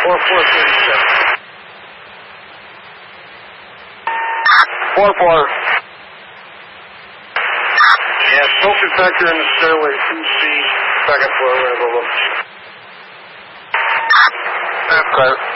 4-4. Yeah, smoke detector in the stairway 2C, second floor. We're going to go look. That's right.